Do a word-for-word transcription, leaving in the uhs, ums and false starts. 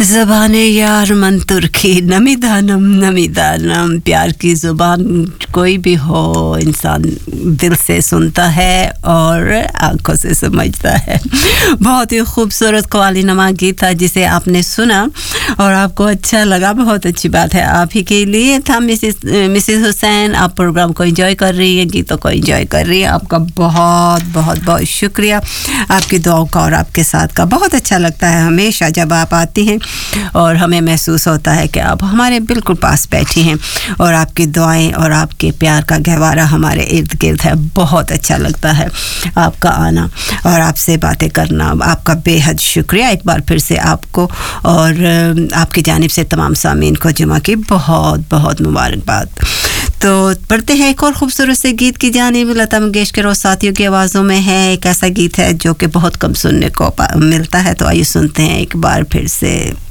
ज़बाने यार मन तुर्की नमी दानम नमी दानम प्यार की ज़ुबान कोई भी हो इंसान दिल से सुनता है और आंखों से समझता है। बहुत ही खूबसूरत कवाली नमा गीत था जिसे आपने सुना और आपको अच्छा लगा, बहुत अच्छी बात है। आप ही के लिए था मिसेस मिसेस हुसैन। आप प्रोग्राम को एंजॉय कर रही हैं, गीतों को एंजॉय कर रही हैं। आपका बहुत बहुत बहुत शुक्रिया आपकी दुआओं का और आपके साथ का। बहुत अच्छा लगता है हमेशा जब आप आती हैं और हमें महसूस होता है कि आप हमारे बिल्कुल पास बैठी हैं और आपकी दुआएं और आपके प्यार का गहवारा हमारे इर्द गिर्द है। बहुत अच्छा लगता है आपका आना और आपसे बातें करना। आपका बेहद शुक्रिया एक बार फिर से आपको और आपकी जानिब से तमाम सामीन को जुमा की बहुत बहुत मुबारकबाद। तो पढ़ते हैं एक और खूबसूरत से गीत की जानिब। लता मंगेशकर और साथियों की आवाज़ों में है एक ऐसा गीत है जो कि बहुत कम सुनने को मिलता है, तो आइए सुनते हैं एक बार फिर से।